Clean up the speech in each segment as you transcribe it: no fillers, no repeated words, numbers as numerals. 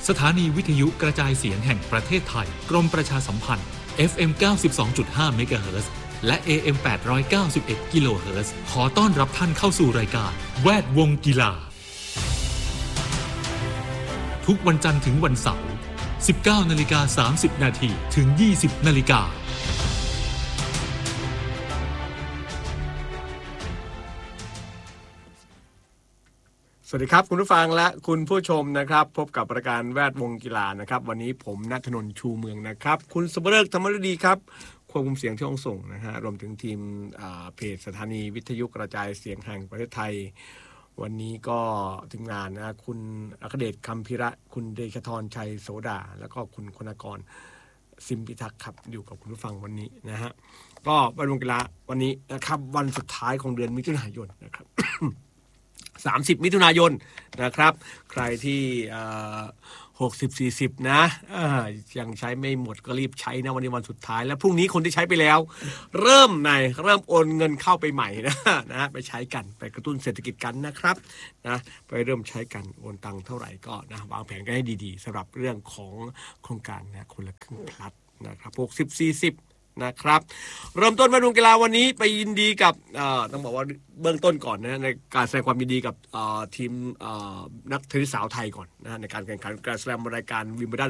สถานีวิทยุกระจายเสียงแห่งประเทศไทยกรมประชาสัมพันธ์ FM 92.5 เมกะเฮิรตซ์และ AM 891 กิโลเฮิรตซ์ขอต้อนรับท่านเข้าสู่รายการแวดวงกีฬาทุกวันจันทร์ถึงวันเสาร์ 19:30 น.ถึง 20:00 น. สวัสดีครับคุณผู้ฟังและคุณผู้ชมนะครับพบกับรายการแวดวงกีฬานะครับวันนี้ผมณัฐนนท์ชูเมืองนะครับคุณสมฤกษ์ธรรมฤดีครับควบคุมเสียงที่ห้องส่งนะฮะรวมถึงทีมเพจสถานีวิทยุกระจายเสียงแห่งประเทศไทยวันนี้ก็ทีมงานนะคุณอัครเดชคำพิระคุณเดชธรชัยโสดาแล้วก็คุณคณากรซิมพิทักษ์ครับอยู่กับคุณผู้ฟังวันนี้นะฮะก็แวดวงกีฬาวันนี้นะครับวันสุดท้ายของเดือนมิถุนายนนะครับ 30 มิถุนายนนะครับใครที่60-40นะยังใช้ไม่หมดก็รีบใช้นะวันนี้วันสุดท้ายแล้วพรุ่งนี้คนที่ใช้ไปแล้วเริ่มโอนเงินเข้าไปใหม่นะไปใช้กันไปกระตุ้นเศรษฐกิจกันนะครับนะไปเริ่มใช้กันโอนตังค์เท่าไหร่ก็นะวางแผนกันให้ดีๆสำหรับเรื่องของโครงการนะคนละครึ่งพลัสนะครับ60-40นะครับเริ่มต้นมาดูกีฬาวันนี้ไปยินดีกับต้องบอกว่าเบื้องต้นก่อนนะในการแสดงความยินดีกับทีมนักเทนนิสสาวไทยก่อนนะในการแข่งขันแกรนด์สแลมรายการวิมเบิลดัน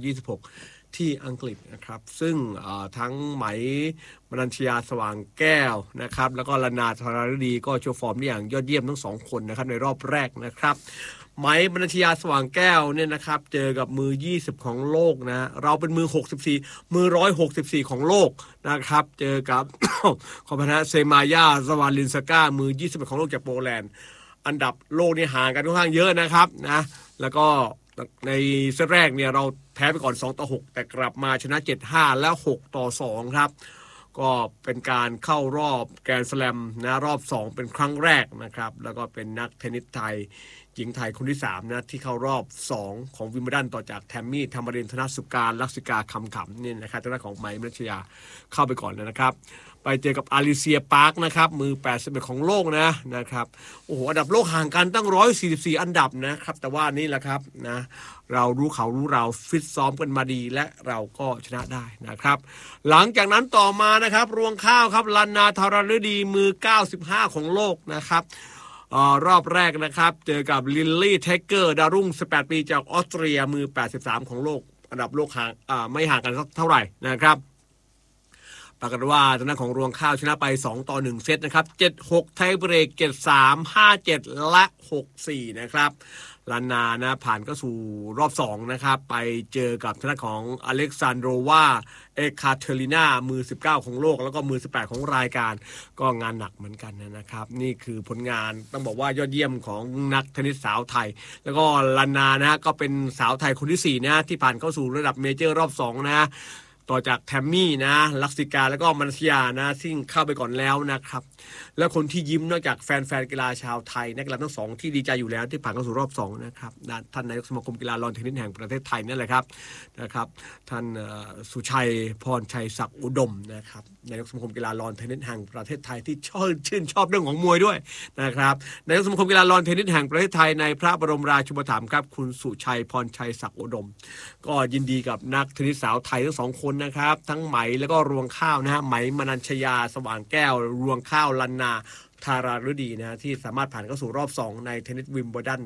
2026ที่อังกฤษนะครับซึ่งทั้งไหมมนัญชยาสว่างแก้วนะครับแล้วก็ลนาธารฤดีก็โชว์ฟอร์มได้อย่างยอดเยี่ยมทั้งสองคนนะครับในรอบแรกนะครับไหมมนัญชยาสว่างแก้วเนี่ยนะครับเจอกับมือ20ของโลกนะเราเป็นมือ64มือ164ของโลกนะครับเจอกับ ขอพนะเซมายาสวาลินสก้ามือ21ของโลกจากโปแลนด์อันดับโลกนี่ห่างกันค่อนข้างเยอะนะครับนะแล้วก็ในเซตแรกเนี่ยเราแพ้ไปก่อน2-6แต่กลับมาชนะ 7-5 แล้ว6-2ครับก็เป็นการเข้ารอบแกรนด์สแลมนะรอบ2เป็นครั้งแรกนะครับแล้วก็เป็นนักเทนนิสไทยหญิงไทยคนที่3นะที่เข้ารอบ2ของวิมเบิลดันต่อจากแทมมี่ธรรมรินทร์ธนสุการลักษิกาคำขำนี่นะครับทางด้านของไหมมนัญชยาเข้าไปก่อนแล้วนะครับไปเจอกับอาริเซียปาร์คนะครับมือ81ของโลกนะครับโอ้โหอันดับโลกห่างกันตั้ง144อันดับนะครับแต่ว่านี่แหละครับนะเรารู้เขารู้เราฟิตซ้อมกันมาดีและเราก็ชนะได้นะครับหลังจากนั้นต่อมานะครับรวงข้าวครับลานาธารฤดีมือ95ของโลกนะครับรอบแรกนะครับเจอกับลิลลี่เทคเกอร์ดาวรุ่ง18ปีจากออสเตรียมือ83ของโลกอันดับโลกห่างไม่ห่างกันเท่าไหร่นะครับปรากฏว่าทางด้านของรวงข้าวชนะไป2-1เซตนะครับ7-6ไทเบรก7-3 5-7และ6-4นะครับลานานะผ่านก็สู่รอบ2นะครับไปเจอกับทางด้านของอเล็กซานโดรวาเอคาเทรินามือ19ของโลกแล้วก็มือ18ของรายการก็งานหนักเหมือนกันนะครับนี่คือผลงานต้องบอกว่ายอดเยี่ยมของนักเทนนิสสาวไทยแล้วก็ลานานะก็เป็นสาวไทยคนที่4นะที่ผ่านเข้าสู่ระดับเมเจอร์รอบ2นะต่อจากแทมมี่นะลักษิกาแล้วก็มนัญชยานะซึ่งเข้าไปก่อนแล้วนะครับแล้วคนที่ยิ้มนอกจากแฟนกีฬาชาวไทยนักกีฬาทั้งสองที่ดีใจอยู่แล้วที่ผ่านเข้าสู่รอบ2นะครับท่านนายกสมาคมกีฬาลอนเทนนิสแห่งประเทศไทยนั่นแหละครับนะครับท่านสุชัยพรชัยศักดิ์อุดมนะครับนายกสมาคมกีฬาลอนเทนนิสแห่งประเทศไทยที่ชื่นชอบเรื่องของมวยด้วยนะครับนายกสมาคมกีฬาลอนเทนนิสแห่งประเทศไทยในพระบรมราชูปถัมภ์ครับคุณสุชัยพรชัยศักดิ์อุดมก็ยินดีกับนักเทนนิสสาวไทยทั้ง2คนนะครับทั้งไหมแล้วก็รวงข้าวนะฮะไหมมนัญชยาสว่างแก้วรวงข้าวลานาธาราฤดีนะที่สามารถผ่านเข้าสู่รอบ2ในเทนนิสวิมเบิลดัน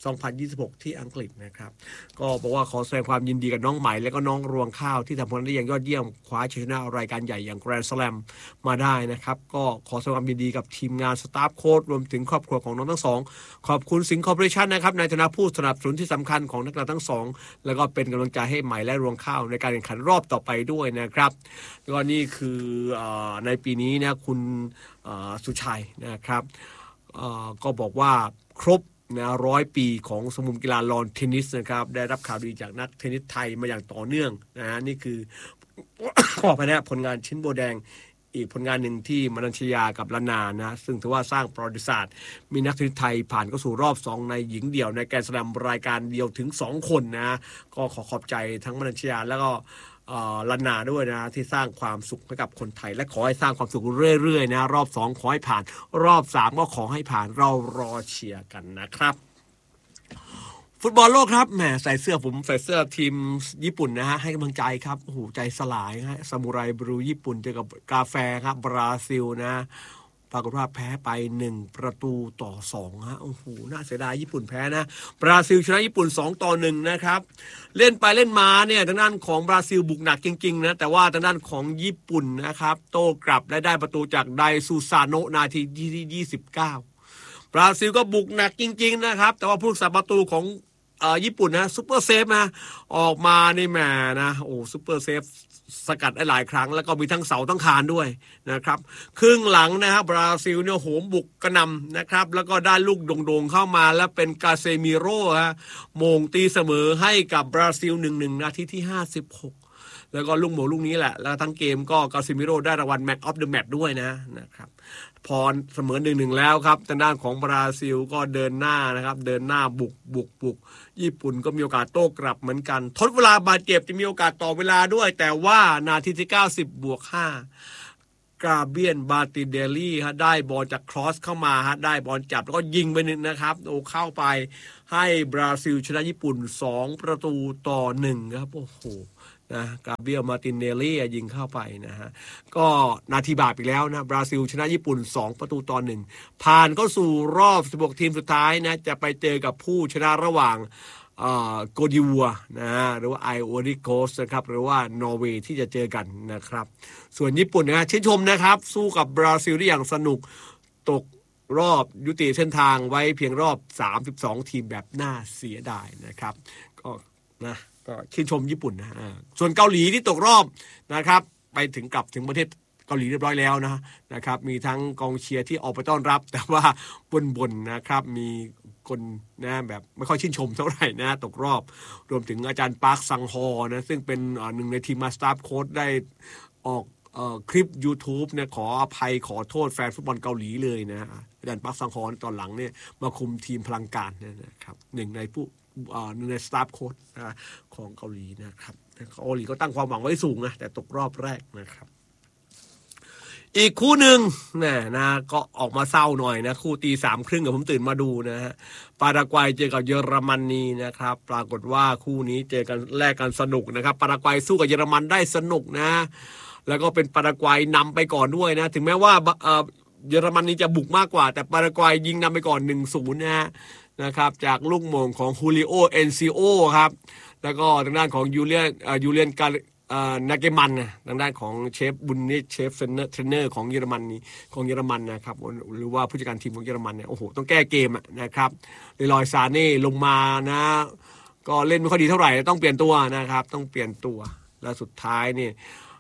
2026ที่อังกฤษนะครับก็บอกว่าขอแสดงความยินดีกับน้องไหมและก็น้องรวงข้าวที่ทำผลงานได้อย่างยอดเยี่ยมคว้าชัยชนะรายการใหญ่อย่างแกรนด์สแลมมาได้นะครับก็ขอแสดงความยินดีกับทีมงานสตาฟโค้ชรวมถึงครอบครัวของน้องทั้งสองขอบคุณสิงห์คอร์ปอเรชั่นนะครับในฐานะผู้สนับสนุนที่สำคัญของนักกีฬาทั้งสองแล้วก็เป็นกำลังใจให้ไหมและรวงข้าวในการแข่งขันรอบต่อไปด้วยนะครับแล้วก็นี่คือในปีนี้นะคุณสุชัยนะครับก็บอกว่าครบนะ100 ปีของสมาคมกีฬาลอนเทนนิสนะครับได้รับข่าวดีจากนักเทนนิสไทยมาอย่างต่อเนื่องนะนี่คือ ขอไปนะผลงานชิ้นโบแดงอีกผลงานหนึ่งที่มนัญชยากับลานานะซึ่งถือว่าสร้างประวัติศาสตร์มีนักเทนนิสไทยผ่านเข้าสู่รอบ2ในหญิงเดี่ยวในแกรนด์สแลมรายการเดียวถึง2คนนะก็ขอขอบใจทั้งมนัญชยาแล้วก็ลานาด้วยนะที่สร้างความสุขให้กับคนไทยและขอให้สร้างความสุขเรื่อยๆนะรอบ2ขอให้ผ่านรอบ3ก็ขอให้ผ่านเรารอเชียร์กันนะครับฟุตบอลโลกครับแหมใส่เสื้อทีมญี่ปุ่นนะฮะให้กำลังใจครับโอ้โหใจสลายฮะซามูไรบลูญี่ปุ่นเจอกับกาแฟครับบราซิลนะปรากฏว่าแพ้ไป1-2ฮะโอ้โหน่าเสียดายญี่ปุ่นแพ้นะบราซิลชนะญี่ปุ่น2-1นะครับเล่นไปเล่นมาเนี่ยทางด้านของบราซิลบุกหนักจริงๆนะแต่ว่าทางด้านของญี่ปุ่นนะครับโต้กลับและได้ประตูจากไดซูซาโนะนาทีที่29บราซิลก็บุกหนักจริงๆนะครับแต่ว่าผู้รักษาประตูของญี่ปุ่นนะซุปเปอร์เซฟนะออกมานี่แหมนะโอ้ซุปเปอร์เซฟสกัดได้หลายครั้งแล้วก็มีทั้งเสาทั้งคานด้วยนะครับครึ่งหลังนะครับบราซิลเนี่ยโหมบุกกระหน่ำนะครับแล้วก็ได้ลูกโด่งๆเข้ามาแล้วเป็นกาเซมิโร่ฮะโมงตีเสมอให้กับบราซิล1-1นาทีที่56แล้วก็ลูกโมงลูกนี้แหละแล้วทั้งเกมก็กาเซมิโร่ได้รางวัลแมตช์ออฟเดอะแมตช์ด้วยนะครับพอเสมอ1-1แล้วครับทางด้านของบราซิลก็เดินหน้านะครับเดินหน้าบุกญี่ปุ่นก็มีโอกาสโต้กลับเหมือนกันทดเวลาบาดเจ็บจะมีโอกาสต่อเวลาด้วยแต่ว่านาทีที่90+5กาเบียนบาติเดลลี่ฮะได้บอลจากครอสเข้ามาฮะได้บอลจับแล้วก็ยิงไปนึงนะครับโอ้เข้าไปให้บราซิลชนะญี่ปุ่น2-1ครับโอ้โหนะกาเบียลมาตินเนลลี่ยิงเข้าไปนะฮะก็นาทีบาปอีกแล้วนะบราซิลชนะญี่ปุ่น2-1ผ่านเข้าสู่รอบ16ทีมสุดท้ายนะจะไปเจอกับผู้ชนะระหว่างโกดิวัวนะหรือว่าไอโอริโกสนะครับหรือว่านอร์เวย์ที่จะเจอกันนะครับส่วนญี่ปุ่นนะชื่นชมนะครับสู้กับบราซิลได้อย่างสนุกตกรอบยุติเส้นทางไว้เพียงรอบ32ทีมแบบน่าเสียดายนะครับก็ชื่นชมญี่ปุ่นนะส่วนเกาหลีที่ตกรอบนะครับไปกลับถึงประเทศเกาหลีเรียบร้อยแล้วนะครับมีทั้งกองเชียร์ที่ออกไปต้อนรับแต่ว่าบ่นนะครับมีคนนะแบบไม่ค่อยชื่นชมเท่าไหร่นะตกรอบรวมถึงอาจารย์ปาร์คซังฮอนะซึ่งเป็นหนึ่งในทีมมาสตาร์โค้ชได้ออกคลิป YouTube เนี่ยขออภัยขอโทษแฟนฟุตบอลเกาหลีเลยนะอาจารย์ปาร์คซังฮอตอนหลังเนี่ยมาคุมทีมพลังการนะครับหนึ่งในสตาฟโค้ชของเกาหลีนะครับเกาหลีก็ตั้งความหวังไว้สูงนะแต่ตกรอบแรกนะครับอีกคู่หนึ่งนะก็ออกมาเศร้าหน่อยนะคู่ตี 3:30กับผมตื่นมาดูนะฮะปารากวัยเจอกับเยอรมนีนะครับปรากฏว่าคู่นี้เจอกันแลกกันสนุกนะครับปารากวัยสู้กับเยอรมันได้สนุกนะแล้วก็เป็นปารากวัยนำไปก่อนด้วยนะถึงแม้ว่าเยอรมนีจะบุกมากกว่าแต่ปารากวัยยิงนำไปก่อน 1-0 นะครับจากลูกโมงของฮูลิโอเอนซิโอครับแล้วก็ทางด้านของยูเลียนนาเกมันทางด้านของเชฟบุนนิชเชฟเทรนเนอร์ของเยอรมันนะครับหรือว่าผู้จัดการทีมของเยอรมันเนี่ยโอ้โหต้องแก้เกมนะครับลอยซาเน่ลงมานะก็เล่นไม่ค่อยดีเท่าไหร่ต้องเปลี่ยนตัวนะครับต้องเปลี่ยนตัวและสุดท้ายนี่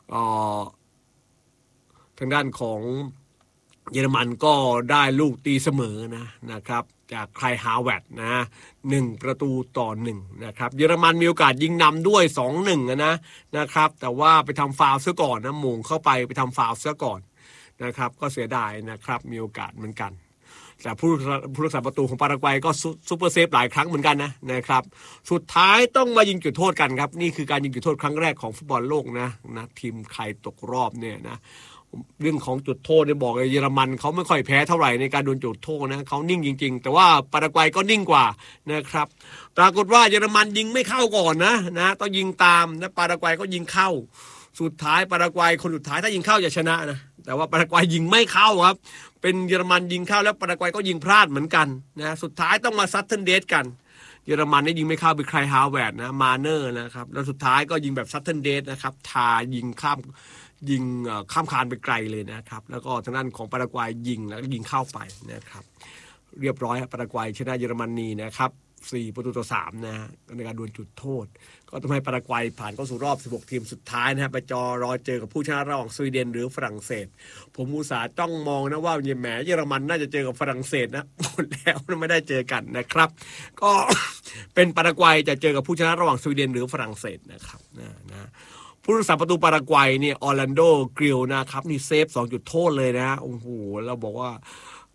ทางด้านของเยอรมันก็ได้ลูกตีเสมอนะครับจากไคลฮาวเวิร์ดนะ1-1นะครับเยอรมันมีโอกาสยิงนำด้วย 2-1 นะครับแต่ว่าไปทำฟาวล์ซะก่อนนะหม่งเข้าไปทำฟาวล์ซะก่อนนะครับก็เสียดายนะครับมีโอกาสเหมือนกันแต่ผู้รักษาประตูของปารากวัยก็ซุปเปอร์เซฟหลายครั้งเหมือนกันนะครับสุดท้ายต้องมายิงจุดโทษกันครับนี่คือการยิงจุดโทษครั้งแรกของฟุตบอลโลกนะทีมใครตกรอบเนี่ยนะเรื่องของจุดโทษเนี่ยบอกเลยเยอรมันเขาไม่ค่อยแพ้เท่าไหร่ในการโดนจุดโทษนะเขานิ่งจริงๆแต่ว่าปารากวัยก็นิ่งกว่านะครับปรากฏว่าเยอรมันยิงไม่เข้าก่อนนะต้องยิงตามนะปารากวัยก็ยิงเข้าสุดท้ายปารากวัยคนสุดท้ายถ้ายิงเข้าจะชนะนะแต่ว่าปารากวัยยิงไม่เข้าครับเป็นเยอรมันยิงเข้าแล้วปารากวัยก็ยิงพลาดเหมือนกันนะสุดท้ายต้องมาซัดเทิลเดทกันเยอรมันนี่ยิงไม่เข้าไปไคลฮาวเวิร์ดนะมาเนอร์นะครับแล้วสุดท้ายก็ยิงแบบซัดเทิลเดทนะครับทายิงข้ามคานไปไกลเลยนะครับแล้วก็ทางด้านของปารากวัยยิงแล้วก็ยิงเข้าไปนะครับเรียบร้อยปารากวัยชนะเยอรมนีนะครับ4-3นะในการดวลจุดโทษก็ทำให้ปารากวัยผ่านเข้าสู่รอบ16ทีมสุดท้ายไปรอเจอกับผู้ชนะระหว่างสวีเดนหรือฝรั่งเศสผมอุตส่าห์ต้องมองนะว่าแหมเยอรมันน่าจะเจอกับฝรั่งเศสนะหมดแล้วไม่ได้เจอกันนะครับก็ เป็นปารากวัยจะเจอกับผู้ชนะระหว่างสวีเดนหรือฝรั่งเศสนะครับนะผู้รักษาประตูปารากวัยเนี่ยออร์แลนโดกริลนะครับนี่เซฟ2จุดโทษเลยนะโอ้โหเราบอกว่า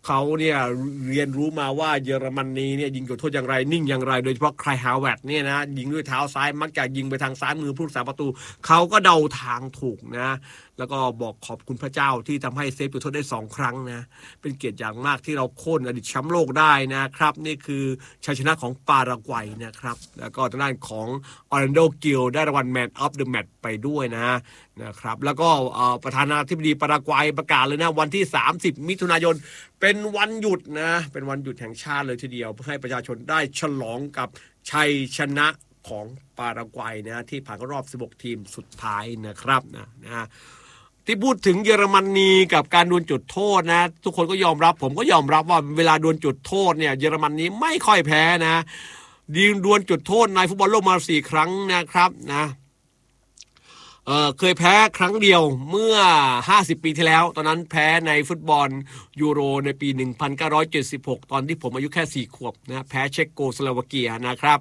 เขาเนี่ยเรียนรู้มาว่าเยอรมนีเนี่ยยิงจุดโทษอย่างไรนิ่งอย่างไรโดยเฉพาะไคลฮาวเวิร์ตเนี่ยนะยิงด้วยเท้าซ้ายมักจะยิงไปทางซ้ายมือผู้รักษาประตูเขาก็เดาทางถูกนะแล้วก็บอกขอบคุณพระเจ้าที่ทำให้เซฟจุดโทษได้2ครั้งนะเป็นเกียรติอย่างมากที่เราโค่นอดีตแชมป์โลกได้นะครับนี่คือชัยชนะของปารากวัยนะครับแล้วก็ทางด้านของออร์แลนโดกิลได้รางวัล Man of the Match ไปด้วยนะครับแล้วก็ประธานาธิบดีปารากวัยประกาศเลยนะวันที่30มิถุนายนเป็นวันหยุดนะเป็นวันหยุดแห่งชาติเลยทีเดียวเพื่อให้ประชาชนได้ฉลองกับชัยชนะของปารากวัยนะที่ผ่านรอบ16ทีมสุดท้ายนะครับนะที่พูดถึงเยอรมนีกับการดวลจุดโทษนะทุกคนก็ยอมรับผมก็ยอมรับว่าเวลาดวลจุดโทษเนี่ยเยอรมนีไม่ค่อยแพ้นะดวลจุดโทษในฟุตบอลโลกมา4ครั้งนะครับนะเคยแพ้ครั้งเดียวเมื่อ50ปีที่แล้วตอนนั้นแพ้ในฟุตบอลยูโรในปี1976ตอนที่ผมอายุแค่4ขวบนะแพ้เช็กโกสโลวาเกียนะครับ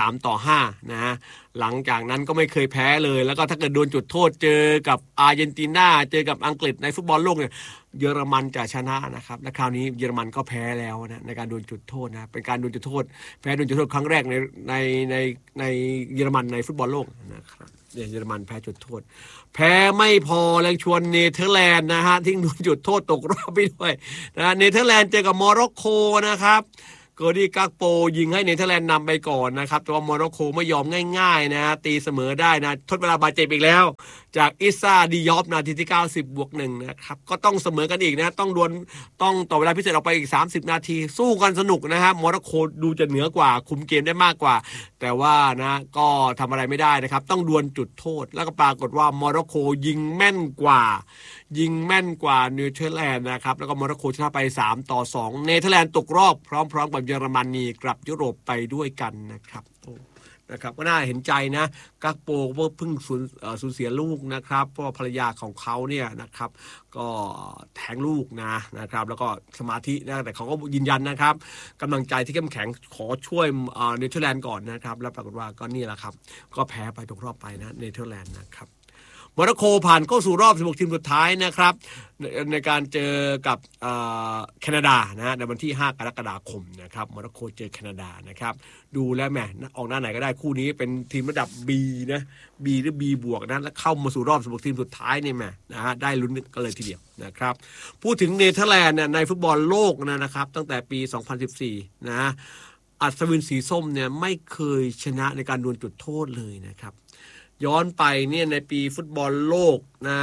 3-5นะฮะหลังจากนั้นก็ไม่เคยแพ้เลยแล้วก็ถ้าเกิดโดนจุดโทษเจอกับอาร์เจนตินาเจอกับอังกฤษในฟุตบอลโลกเนี่ยเยอรมันจะชนะนะครับและคราวนี้เยอรมันก็แพ้แล้วนะในการโดนจุดโทษนะเป็นการโดนจุดโทษแพ้โดนจุดโทษครั้งแรกในเยอรมันในฟุตบอลโลกนะครับเยอรมันแพ้จุดโทษแพ้ไม่พอแรงชวนเนเธอร์แลนด์นะฮะทิ้งโดนจุดโทษตกรอบไปด้วยนะเนเธอร์แลนด์เจอกับโมร็อกโกนะครับเกอร์ดี้กักโปยิงให้เนเธอร์แลนด์นำไปก่อนนะครับแต่ว่าโมร็อกโกไม่ยอมง่ายๆนะตีเสมอได้นะทดเวลาบาดเจ็บอีกแล้วจากอิซ่าดิยอฟนาทีที่90+1นะครับก็ต้องเสมอกันอีกนะต้องต่อเวลาพิเศษออกไปอีก30นาทีสู้กันสนุกนะครับโมร็อกโกดูจะเหนือกว่าคุมเกมได้มากกว่าแต่ว่านะก็ทำอะไรไม่ได้นะครับต้องดวลจุดโทษแล้วก็ปรากฏว่าโมร็อกโกยิงแม่นกว่าเนเธอร์แลนด์นะครับแล้วก็โมร็อกโกชนะไป3-2เนเธอร์แลนด์ตกรอบพร้อมๆกับเยอรมนีกลับยุโรปไปด้วยกันนะครับนะครับก็น่าเห็นใจนะกักโปก็เพิ่งสูญเสียลูกนะครับเพราะภรรยาของเขาเนี่ยนะครับก็แท้งลูกนะครับแล้วก็สมาธินะแต่เขาก็ยืนยันนะครับกำลังใจที่เข้มแข็งขอช่วยเนเธอร์แลนด์ก่อนนะครับแล้วปรากฏว่าก็นี่แหละครับก็แพ้ไปตกรอบไปนะเนเธอร์แลนด์นะครับโมร็อกโกผ่านเข้าสู่รอบ16ทีมสุดท้ายนะครับในการเจอกับแคนาดานะในวันที่5กรกฎาคมนะครับโมร็อกโกเจอแคนาดานะครับดูแล้วแหมออกหน้าไหนก็ได้คู่นี้เป็นทีมระดับ B นะ B หรือ B บวกนะแล้วเข้ามาสู่รอบ16ทีมสุดท้ายนี่แหมนะฮะได้ลุ้นกันเลยทีเดียวนะครับพูดถึงเนเธอร์แลนด์ในฟุตบอลโลกนะครับตั้งแต่ปี2014นะอัศวินสีส้มเนี่ยไม่เคยชนะในการดวลจุดโทษเลยนะครับย้อนไปเนี่ยในปีฟุตบอลโลกนะ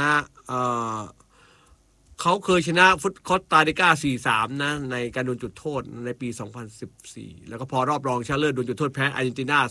เขาเคยชนะคอสตาริกา 4-3 นะในการดวลจุดโทษในปี2014แล้วก็พอรอบรองชนะเลิศดวลจุดโทษแพ้อาร์เจนตินา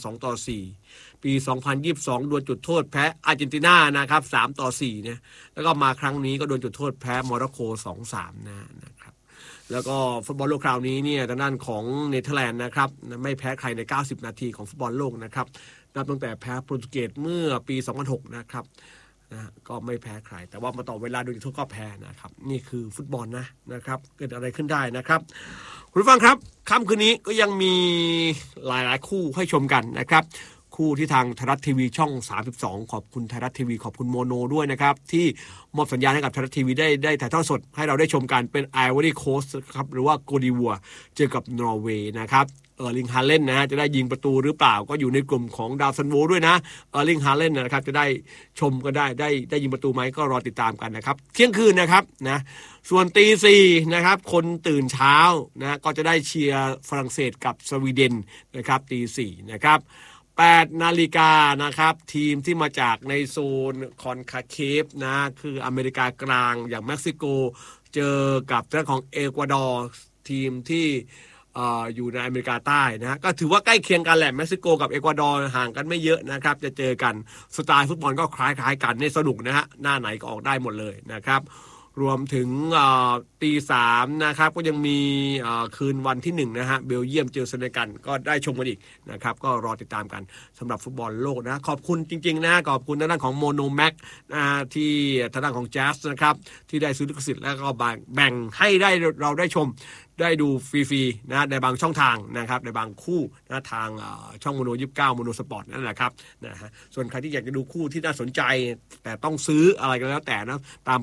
2-4 ปี2022ดวลจุดโทษแพ้อาร์เจนตินานะครับ 3-4 เนี่ยแล้วก็มาครั้งนี้ก็ดวลจุดโทษแพ้โมร็อกโก 2-3 นะครับแล้วก็ฟุตบอลโลกคราวนี้เนี่ยทางด้านของเนเธอร์แลนด์นะครับไม่แพ้ใครใน90นาทีของฟุตบอลโลกนะครับนับตั้งแต่แพ้โปรตุเกสเมื่อปี2006นะครับก็ไม่แพ้ใครแต่ว่ามาต่อเวลาโดยจุดโทษก็แพ้นะครับนี่คือฟุตบอลนะครับเกิดอะไรขึ้นได้นะครับคุณผู้ฟังครับค่ำคืนนี้ก็ยังมีหลายคู่ให้ชมกันนะครับคู่ที่ทางไทยรัฐทีวีช่อง32ขอบคุณไทยรัฐทีวีขอบคุณโมโนด้วยนะครับที่มอบสัญญาณให้กับไทยรัฐทีวีได้ถ่ายทอดสดให้เราได้ชมกันเป็นไอวอรี่โคสต์ครับหรือว่าโกดิวัวเจอกับนอร์เวย์นะครับลิงฮาเลนนะจะได้ยิงประตูหรือเปล่าก็อยู่ในกลุ่มของดาวซันโวด้วยนะลิงฮาเลนนะครับจะได้ชมก็ได้ยิงประตูไหมก็รอติดตามกันนะครับเที่ยงคืนนะครับนะส่วนตี 4นะครับคนตื่นเช้านะก็จะได้เชียร์ฝรั่งเศสกับสวีเดนนะครับตี 4นะครับ8 นาฬิกานะครับทีมที่มาจากในโซนคอนคาเคฟนะคืออเมริกากลางอย่างเม็กซิโกเจอกับเรื่องของเอกวาดอร์ทีมที่อยู่ในอเมริกาใต้นะก็ถือว่าใกล้เคียงกันแหละเม็กซิโกกับเอกวาดอร์ห่างกันไม่เยอะนะครับจะเจอกันสไตล์ฟุตบอลก็คล้ายๆกันในสนุกนะฮะหน้าไหนก็ออกได้หมดเลยนะครับรวมถึงตี 3นะครับก็ยังมีคืนวันที่1นะฮะเบลเยียมเจอเซเนกัลก็ได้ชมกันอีกนะครับก็รอติดตามกันสำหรับฟุตบอลโลกนะขอบคุณจริงๆนะขอบคุณทางด้านของโมโนแม็กที่ทางด้านของแจ๊สนะครับที่ได้ซื้อลิขสิทธิ์แล้วก็แบ่งให้เราได้ชมได้ดูฟรีๆนะในบางช่องทางนะครับในบางคู่นะทางช่องโมโน29โมโนสปอร์ตนั่นแหละครับนะฮะส่วนใครที่อยากจะดูคู่ที่น่าสนใจแต่ต้องซื้ออะไรก็แล้วแต่นะตาม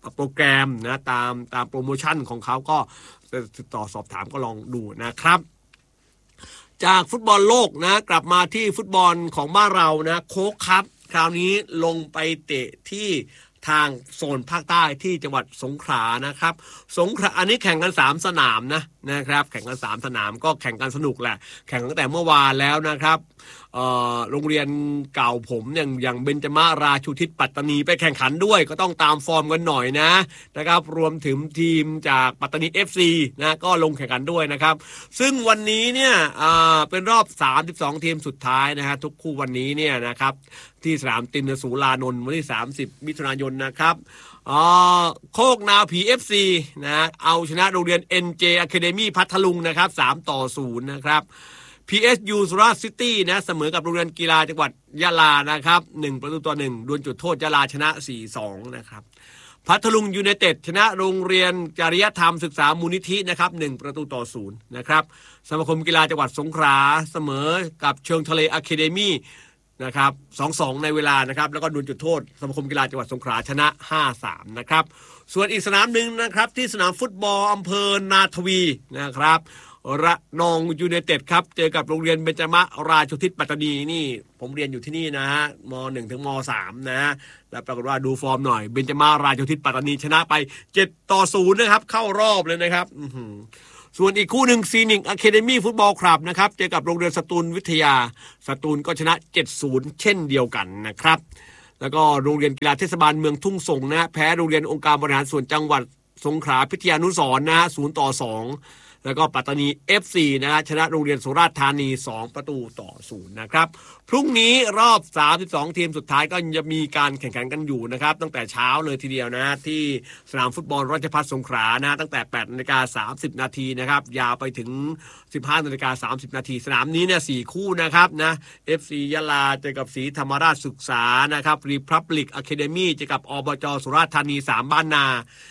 โปรแกรมนะตามโปรโมชั่นของเขาก็ติดต่อสอบถามก็ลองดูนะครับจากฟุตบอลโลกนะกลับมาที่ฟุตบอลของบ้านเรานะโค้กครับคราวนี้ลงไปเตะที่ทางโซนภาคใต้ที่จังหวัดสงขลานะครับสงขลาอันนี้แข่งกัน3สนามนะครับแข่งกัน3สนามก็แข่งกันสนุกแหละแข่งตั้งแต่เมื่อวานแล้วนะครับโรงเรียนเก่าผมอย่างเบญจมาราชูทิศปัตตานีไปแข่งขันด้วยก็ต้องตามฟอร์มกันหน่อยนะครับรวมถึงทีมจากปัตตานี FC นะก็ลงแข่งขันด้วยนะครับซึ่งวันนี้เนี่ยเป็นรอบ32ทีมสุดท้ายนะฮะทุกคู่วันนี้เนี่ยนะครับที่สนามตินสูรานนท์วันที่30มิถุนายนนะครับโคกนาผี FC นะเอาชนะโรงเรียน NJ Academy พัทลุงนะครับ3-0นะครับPSU สุราษฎร์ซิตี้นะเสมอกับโรงเรียนกีฬาจังหวัดยะลานะครับ1-1ดวลจุดโทษยะลาชนะ 4-2 นะครับพัทลุงยูไนเต็ดชนะโรงเรียนจริยธรรมศึกษามูลนิธินะครับ1-0นะครับสมาคมกีฬาจังหวัดสงขลาเสมอกับเชิงทะเลอะคาเดมี่นะครับ2-2ในเวลานะครับแล้วก็ดวลจุดโทษสมาคมกีฬาจังหวัดสงขลาชนะ 5-3 นะครับส่วนอีกสนามหนึ่งนะครับที่สนามฟุตบอลอำเภอนาทวีนะครับระนองยูไนเต็ดครับเจอกับโรงเรียนเบญจมาราชูทิศปัตตานีนี่ผมเรียนอยู่ที่นี่นะฮะม.1 ถึงม.3 นะแล้วปรากฏว่าดูฟอร์มหน่อยเบญจมาราชูทิศปัตตานีชนะไป7-0นะครับเข้ารอบเลยนะครับส่วนอีกคู่หนึ่งซีนิกอะคาเดมี่ฟุตบอลคลับนะครับเจอกับโรงเรียนสตูลวิทยาสตูลก็ชนะ 7-0 เช่นเดียวกันนะครับแล้วก็โรงเรียนกีฬาเทศบาลเมืองทุ่งสงนะแพ้โรงเรียนองค์การบริหารส่วนจังหวัดสงขลาพิทยานุสรณ์นะ0-2แล้วก็ปัตตานี FC นะฮะชนะโรงเรียนสุราษฎร์ธานี2-0นะครับพรุ่งนี้รอบ32ทีมสุดท้ายก็จะมีการแข่งขันกันอยู่นะครับตั้งแต่เช้าเลยทีเดียวนะที่สนามฟุตบอลราชภัฏสงขลานะตั้งแต่ 8:30 น.นะครับยาวไปถึง 15:30 น.สนามนี้เนี่ย4คู่นะครับนะ FC ยะลาเจอกับศรีธรรมราชศึกษานะครับรีพับลิกอะคาเดมี่เจอกับอบจ.สุราษฎร์ธานี3บ้านนา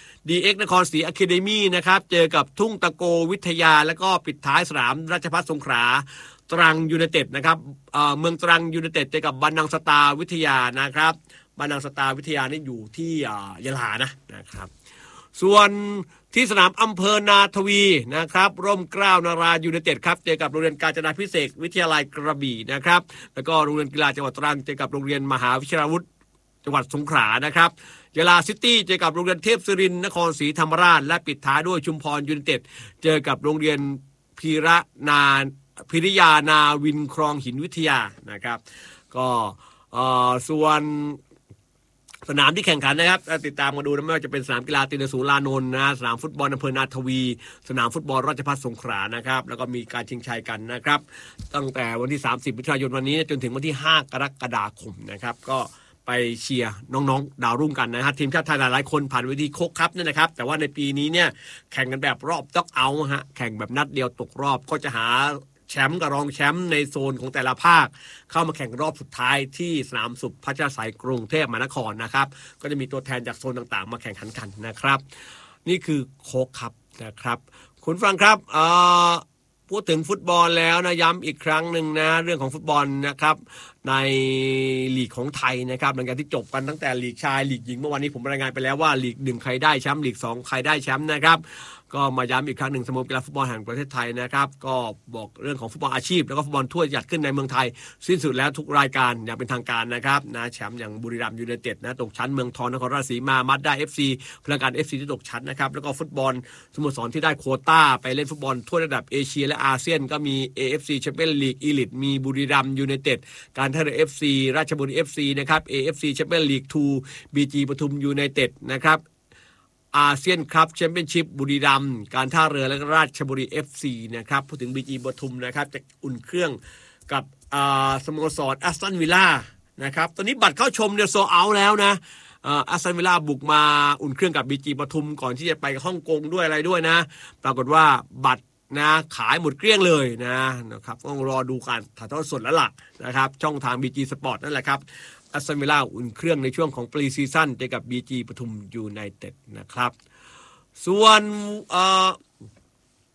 DX นครศรีอะคาเดมี่นะครับเจอกับทุ่งตะโกวิทยาแล้วก็ปิดท้ายสนามราชภัฏสงขลาตรังยูไนเต็ดนะครับเมืองตรังยูไนเต็ดเจอกับบันนังสตาร์วิทยานะครับบันนังสตาร์วิทยานี่อยู่ที่ยะลานะครับส่วนที่สนามอำเภอนาทวีนะครับร่มเกล้านารายูไนเต็ดครับเจอกับโรงเรียนกาญจนาภิเษกวิทยาลัยกระบี่นะครับแล้วก็โรงเรียนกีฬาจังหวัดตรังเจอกับโรงเรียนมหาวิทยาลัยวุฒิจังหวัดสงขลานะครับยะลาซิตี้เจอกับโรงเรียนเทพศิรินทร์นครศรีธรรมราชและปิดท้ายด้วยชุมพรยูไนเต็ดเจอกับโรงเรียนพิริยานาวินครองหินวิทยานะครับก็ส่วนสนามที่แข่งขันนะครับติดตามมาดูนะไม่ว่าจะเป็นสนามกีฬาตินสูรานนท์นะสนามฟุตบอลอำเภอนาทวีสนามฟุตบอลราชภัฏสงขลานะครับแล้วก็มีการชิงชัยกันนะครับตั้งแต่วันที่30มิถุนายนวันนี้จนถึงวันที่5กรกฎาคมนะครับก็ไปเชียร์น้องๆดาวรุ่งกันนะฮะทีมชาติไทยหลายๆคนผ่านเวทีโค้กคัพเนี่ยนะครับแต่ว่าในปีนี้เนี่ยแข่งกันแบบรอบน็อกเอาท์ฮะแข่งแบบนัดเดียวตกรอบก็จะหาแชมป์กับรองแชมป์ในโซนของแต่ละภาคเข้ามาแข่งรอบสุดท้ายที่สนามสุพัชรไสยกรุงเทพมหานครนะครับก็จะมีตัวแทนจากโซนต่างๆมาแข่งขันกันนะครับนี่คือโค้กคัพนะครับคุณฟังครับพูดถึงฟุตบอลแล้วนะย้ำอีกครั้งหนึ่งนะเรื่องของฟุตบอลนะครับในลีกของไทยนะครับหลังจากที่จบกันตั้งแต่ลีกชายลีกหญิงเมื่อวานนี้ผมรายงานไปแล้วว่าลีก1ใครได้แชมป์ลีก2ใครได้แชมป์นะครับก็มาย้ำอีกครั้งหนึ่งสมาคมกีฬาฟุตบอลแห่งประเทศไทยนะครับก็บอกเรื่องของฟุตบอลอาชีพแล้วก็ฟุตบอลถ้วยจัดขึ้นในเมืองไทยสิ้นสุดแล้วทุกรายการอย่างเป็นทางการนะครับนะแชมป์อย่างบุรีรัมย์ยูไนเต็ดนะตกชั้นเมืองทองนครราชสีมามัดได้ FC พลังการ FC ที่ตกชั้นนะครับแล้วก็ฟุตบอลสโมสรที่ได้โควต้าไปเล่นฟุตบอลทั่วระดับเอเชียและอาเซียนก็มี AFC Champions League Elite มีบุรีรัมย์ยูไนเต็ดการท่าเรือ FC ราชบุรี FC นะครับ AFC Champions League 2 BG ปทุมยูไนเต็ดนะครับอาเซียนครับแชมเปี้ยนชิพบุรีรัมย์การท่าเรือและราชบุรี FC นะครับพูดถึง BG ปทุมนะครับจะอุ่นเครื่องกับสโมสรแอสตันวิลล่านะครับตอนนี้บัตรเข้าชมเนี่ยโซเอาแล้วนะแอสตันวิลล่าบุกมาอุ่นเครื่องกับ BG ปทุมก่อนที่จะไปฮ่องกงด้วยอะไรด้วยนะปรากฏว่าบัตรนะขายหมดเกลี้ยงเลยนะครับต้องรอดูการถ่ายทอดสดแล้วล่ะนะครับช่องทาง BG Sport นั่นแหละครับแอสตันวิลล่าอุ่นเครื่องในช่วงของปรีซีซั่นเจอกับ BG ปทุมยูไนเต็ดนะครับส่วน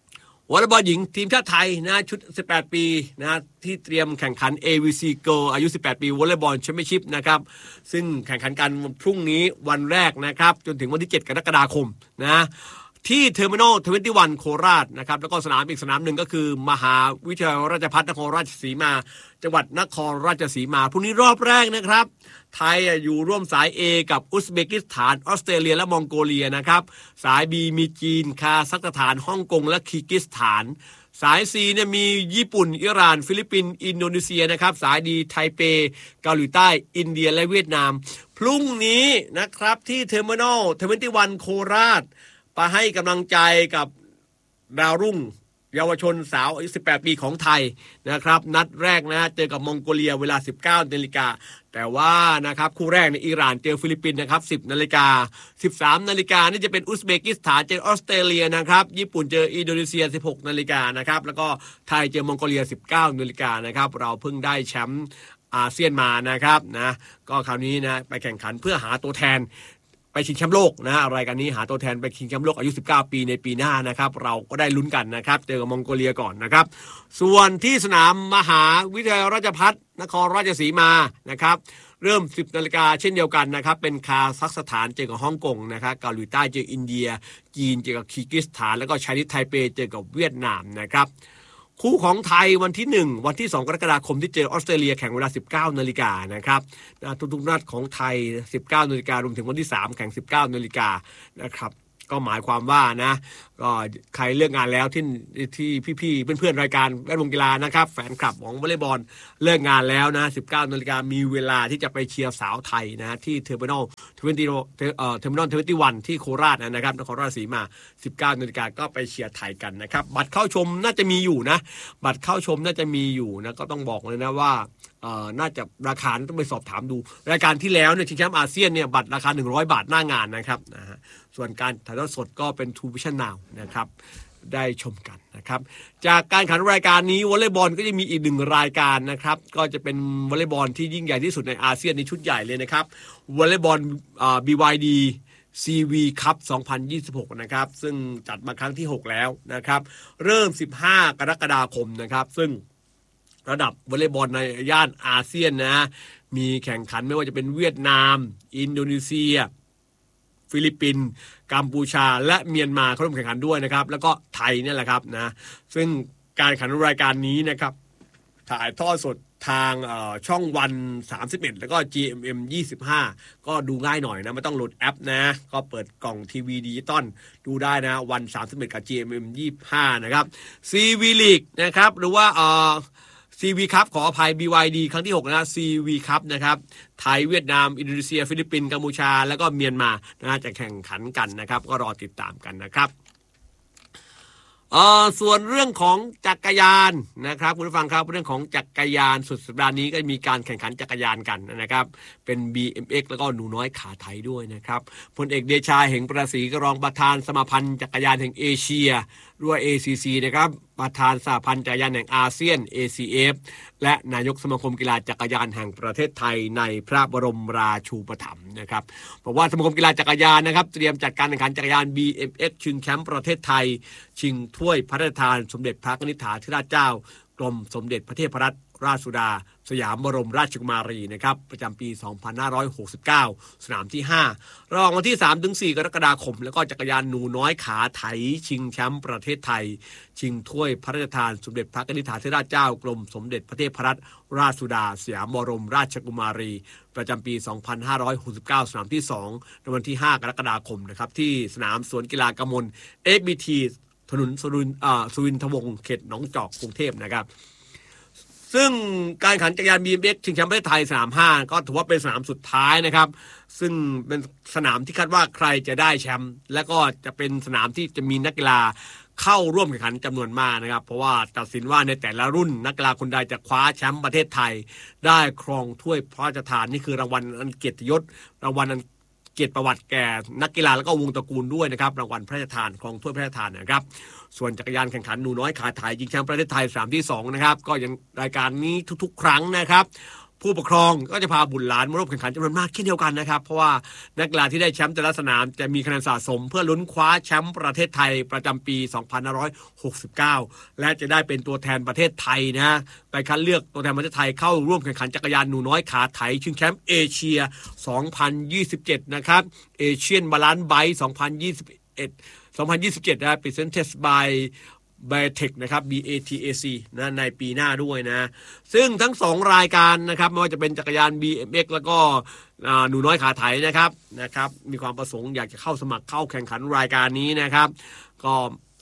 วอลเลย์บอลหญิงทีมชาติไทยนะชุด18ปีนะที่เตรียมแข่งขัน AVC Girl อายุ18ปีวอลเลย์บอลแชมเปี้ยนชิพนะครับซึ่งแข่งขันกันพรุ่งนี้วันแรกนะครับจนถึงวันที่7กรกฎาคมนะที่เทอร์มินอล21โคราชนะครับแล้วก็สนามอีกสนามหนึ่งก็คือมหาวิทยาลัยราชภัฏนครราชสีมาจังหวัดนครราชสีมาพรุ่งนี้รอบแรกนะครับไทยอยู่ร่วมสาย A กับอุซเบกิสถานออสเตรเลียและมองโกเลียนะครับสาย B มีจีนคาซัคสถานฮ่องกงและคีร์กิสถานสาย C เนี่ยมีญี่ปุ่นอิหร่านฟิลิปปินส์อินโดนีเซียนะครับสาย D ไทเปเกาหลีใต้อินเดียและเวียดนามพรุ่งนี้นะครับที่เทอร์มินอล21โคราชไปให้กำลังใจกับดาวรุ่งเยาวชนสาวอายุ18ปีของไทยนะครับนัดแรกนะเจอกับมองโกเลียเวลา 19 นาฬิกาแต่ว่านะครับคู่แรกในอิหร่านเจอฟิลิปปินส์นะครับ 10 นาฬิกา 13 นาฬิกานี่จะเป็นอุซเบกิสถานเจอออสเตรเลียนะครับญี่ปุ่นเจออินโดนีเซีย 16 นาฬิกานะครับแล้วก็ไทยเจอมองโกเลีย 19 นาฬิกานะครับเราเพิ่งได้แชมป์อาเซียนมานะครับนะก็คราวนี้นะไปแข่งขันเพื่อหาตัวแทนไปชิงแชมป์โลกนะรายการนี้หาตัวแทนไปชิงแชมป์โลกอายุ19ปีในปีหน้านะครับเราก็ได้ลุ้นกันนะครับเจอกับมองโกเลียก่อนนะครับส่วนที่สนามมหาวิทยาลัยราชภัฏนครราชสีมานะครับเริ่ม 10 นาฬิกาเช่นเดียวกันนะครับเป็นคาซัคสถานเจอกับฮ่องกงนะครับเกาหลีใต้เจออินเดียจีนเจอกับคีร์กิสถานแล้วก็ไชนีสไทเปเจอกับเวียดนามนะครับคู่ของไทยวันที่1วันที่2กรกฎาคมที่เจอออสเตรเลียแข่งเวลา 19 นาฬิกานะครับทุกๆนัดของไทย 19 นาฬิการวมถึงวันที่3แข่ง 19 นาฬิกานะครับก็หมายความว่านะก็ใครเลิกงานแล้วที่พี่ๆเพื่อนๆรายการแวดวงกีฬานะครับแฟนคลับของวอลเลย์บอลเลิกงานแล้วนะ 19 นาฬิกามีเวลาที่จะไปเชียร์สาวไทยนะที่เทอร์มินอล21ที่โคราชนะครับนครราชสีมา 19 นาฬิกาก็ไปเชียร์ไทยกันนะครับบัตรเข้าชมน่าจะมีอยู่นะบัตรเข้าชมน่าจะมีอยู่นะก็ต้องบอกเลยนะว่าน่าจะราคาต้องไปสอบถามดูรายการที่แล้วเนี่ยชิงแชมป์อาเซียนเนี่ยบัตรราคา100 บาทหน้างานนะครับนะฮะส่วนการถ่ายทอดสดก็เป็น True Vision Now นะครับได้ชมกันนะครับจากการแข่งขันรายการนี้วอลเลย์บอลก็จะมีอีก1รายการนะครับก็จะเป็นวอลเลย์บอลที่ยิ่งใหญ่ที่สุดในอาเซียนในชุดใหญ่เลยนะครับวอลเลย์บอลBYD CV Cup 2026นะครับซึ่งจัดมาครั้งที่6แล้วนะครับเริ่ม15 กรกฎาคมนะครับซึ่งระดับวอลเลย์บอลในย่านอาเซียนนะมีแข่งขันไม่ว่าจะเป็นเวียดนามอินโดนีเซียฟิลิปปินส์กัมพูชาและเมียนมาเข้าร่วมแข่งขันด้วยนะครับแล้วก็ไทยนี่แหละครับนะซึ่งการแข่งขันรายการนี้นะครับถ่ายทอดสดทางช่องวัน31แล้วก็ GMM 25ก็ดูง่ายหน่อยนะไม่ต้องโหลดแอปนะก็เปิดกล่องทีวีดิจิตอลดูได้นะวัน31กับ GMM 25นะครับ CV League นะครับหรือว่าCV Cup ขออภัย BYD ครั้งที่6นะ CV Cup นะครับไทยเวียดนามอินโดนีเซียฟิลิปปินส์กัมพูชาแล้วก็เมียนมานะจะแข่งขันกันนะครับก็รอติดตามกันนะครับส่วนเรื่องของจักรยานนะครับคุณผู้ฟังครับเรื่องของจักรยานสุดสัปดาห์นี้ก็มีการแข่งขันจักรยานกันนะครับเป็น BMX แล้วก็หนูน้อยขาไทยด้วยนะครับพลเอกเดชาเหงประศรีรองประธานสมาพันธ์จักรยานแห่งเอเชียด้วย ACC นะครับประธานสหพันธ์จักรยานแห่งอาเซียน ACF และนายกสมาคมกีฬาจักรยานแห่งประเทศไทยในพระบรมราชูปถัมภ์นะครับบอกว่าสมาคมกีฬาจักรยานนะครับเตรียมจัดการแข่งขันจักรยาน BMX ชิงแชมป์ประเทศไทยชิงถ้วยพระราชทานสมเด็จพระนิธิถาธิราชเจ้ากรมสมเด็จพระเทพรัตนราชสุดาสยามบรมราชกุมารีนะครับประจำปี 2569 สนามที่5ระหว่างวันที่ 3-4 กรกฎาคมแล้วก็จักรยานหนูน้อยขาไถชิงแชมป์ประเทศไทยชิงถ้วยพระราชทานสมเด็จพระนิธิถาธิราชเจ้ากรมสมเด็จพระเทพรัตนราชสุดาสยามบรมราชกุมารีประจำปี 2569 สนามที่2ในวันที่ 5 กรกฎาคมนะครับที่สนามสวนกีฬากมล FBT ถนนสุวินทวงศ์เขตหนองจอกกรุงเทพนะครับซึ่งการแข่งขันจักรยาน BMX ชิงแชมป์ประเทศไทยสนาม5ก็ถือว่าเป็นสนามสุดท้ายนะครับซึ่งเป็นสนามที่คาดว่าใครจะได้แชมป์และก็จะเป็นสนามที่จะมีนักกีฬาเข้าร่วมแข่งขันจำนวนมากนะครับเพราะว่าตัดสินว่าในแต่ละรุ่นนักกีฬาคนใดจะคว้าแชมป์ประเทศไทยได้ครองถ้วยพระราชทานนี่คือรางวัลอันเกียรติยศรางวัลอันเกียรติประวัติแก่นักกีฬาแล้วก็วงตระกูลด้วยนะครับรางวัลพระราชทานครองถ้วยพระราชทานนะครับส่วนจักรยานแข่งขันหนูน้อยขาไถชิงแชมป์ประเทศไทยสนามที่2นะครับก็ยังรายการนี้ทุกๆครั้งนะครับผู้ปกครองก็จะพาบุตรหลานมาร่วมแข่งขันจำนวนมากเช่นเดียวกันนะครับเพราะว่านักกีฬาที่ได้แชมป์แต่ละสนามจะมีคะแนนสะสมเพื่อลุ้นคว้าแชมป์ประเทศไทยประจำปี 2569 และจะได้เป็นตัวแทนประเทศไทยนะไปคัดเลือกตัวแทนประเทศไทยเข้าร่วมแข่งขันจักรยานหนูน้อยขาไถชิงแชมป์เอเชีย 2027 นะครับเอเชียนบาลานซ์ไบค์ 2027 นะ Presented by Biotech นะครับ BATAC นะในปีหน้าด้วยนะซึ่งทั้ง2รายการนะครับไม่ว่าจะเป็นจักรยาน BMX แล้วก็หนูน้อยขาไถนะครับมีความประสงค์อยากจะเข้าสมัครเข้าแข่งขันรายการนี้นะครับก็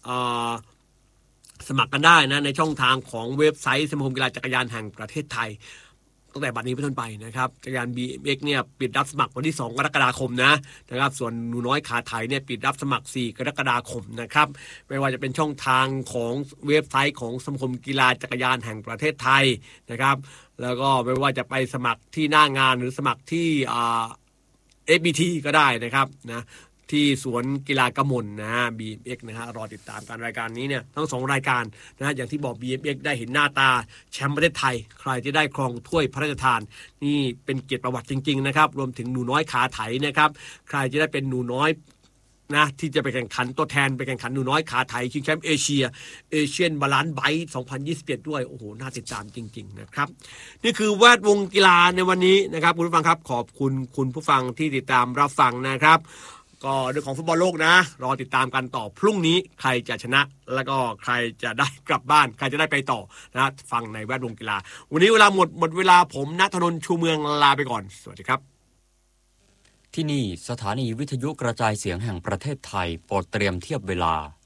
สมัครกันได้นะในช่องทางของเว็บไซต์สมาคมกีฬาจักรยานแห่งประเทศไทยตั้งแต่บัดนี้เป็นต้นไปนะครับจักรยาน BMX เนี่ยปิดรับสมัครวันที่2 กรกฎาคมนะครับส่วนหนูน้อยขาไถเนี่ยปิดรับสมัคร4 กรกฎาคมนะครับไม่ว่าจะเป็นช่องทางของเว็บไซต์ของสมาคมกีฬาจักรยานแห่งประเทศไทยนะครับแล้วก็ไม่ว่าจะไปสมัครที่หน้างานหรือสมัครที่FBT ก็ได้นะครับนะที่สวนกีฬากมลนะฮะ BMX นะฮะรอติดตามการรายการนี้เนี่ยทั้ง2รายการนะฮะอย่างที่บอก BMX ได้เห็นหน้าตาแชมป์ประเทศไทยใครจะได้ครองถ้วยพระราชทานนี่เป็นเกียรติประวัติจริงๆนะครับรวมถึงหนูน้อยขาไถนะครับใครจะได้เป็นหนูน้อยนะที่จะไปแข่งขันตัวแทนไปแข่งขันหนูน้อยขาไถชิงแชมป์เอเชียนบาลานซ์ไบค์ 2027 ด้วยโอ้โหน่าติดตามจริงๆนะครับนี่คือแวดวงกีฬาในวันนี้นะครับคุณผู้ฟังครับขอบคุณคุณผู้ฟังที่ติดตามรับฟังนะครับก็เรื่องของฟุตบอลโลกนะรอติดตามกันต่อพรุ่งนี้ใครจะชนะแล้วก็ใครจะได้กลับบ้านใครจะได้ไปต่อนะฟังในแวดวงกีฬาวันนี้เวลาหมดเวลาผมณธนนท์ชูเมืองลาไปก่อนสวัสดีครับที่นี่สถานีวิทยุกระจายเสียงแห่งประเทศไทยโปรดเตรียมเทียบเวลา